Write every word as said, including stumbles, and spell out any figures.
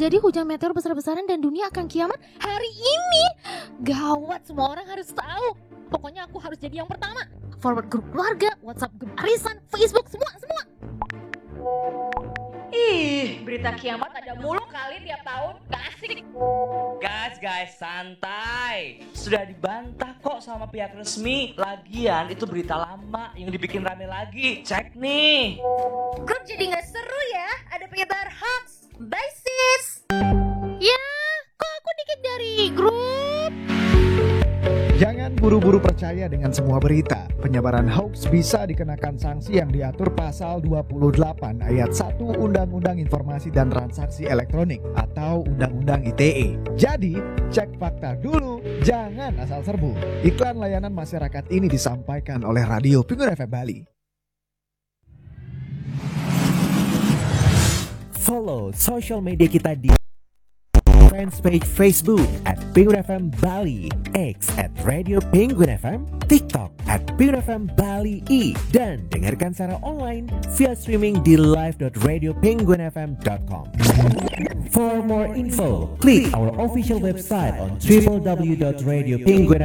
terjadi hujan meteor besar-besaran dan dunia akan kiamat hari ini. Gawat, semua orang harus tahu. Pokoknya aku harus jadi yang pertama. Forward grup keluarga, WhatsApp grup arisan, Facebook, semua, semua. Ih, berita kiamat ada mulu kali tiap tahun. Gak asik. Guys, guys, santai. Sudah dibantah kok sama pihak resmi. Lagian itu berita lama yang dibikin rame lagi. Cek nih. Grup jadi gak seru ya. Ada penyebar hoax. Bye sis. Ya, kok aku dikit dari grup? Jangan buru-buru percaya dengan semua berita. Penyebaran hoax bisa dikenakan sanksi yang diatur pasal dua puluh delapan ayat satu Undang-Undang Informasi dan Transaksi Elektronik atau Undang-Undang I T E. Jadi, cek fakta dulu, jangan asal serbu. Iklan layanan masyarakat ini disampaikan oleh Radio Penguin F M Bali. Follow social media kita di fanpage Facebook at Penguin F M Bali, X at Radio Penguin F M, TikTok at Penguin F M Bali I, dan dengarkan secara online via streaming di live dot radio penguin f m dot com. For more info, click our official website on w w w dot radio penguin